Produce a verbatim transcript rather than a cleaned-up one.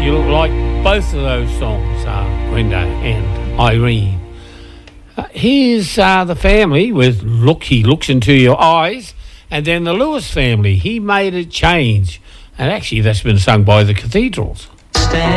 you look like both of those songs, uh, Brenda and Irene. Uh, here's uh, the family with Look, He Looks Into Your Eyes, and then the Lewis family, He Made a Change. And actually, that's been sung by the Cathedrals. Stand